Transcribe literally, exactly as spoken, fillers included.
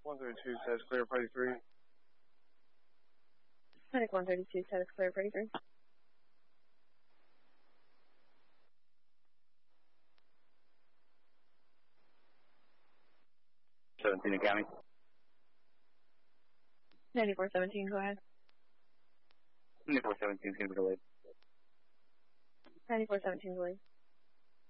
one thirty-two says clear, party three. Medic one thirty-two says clear, party three. seventeen Academy. ninety-four seventeen, go ahead. ninety-four seventeen is going to be delayed. ninety-four seventeen, delayed.